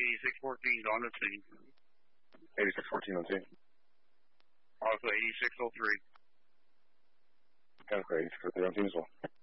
8614 is on the scene. 8614 on scene. Also 8603. Kind of 8603 on scene as well.